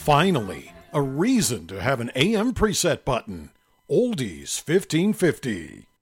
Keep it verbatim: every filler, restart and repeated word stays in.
Finally, a reason to have an A M preset button. Oldies fifteen fifty.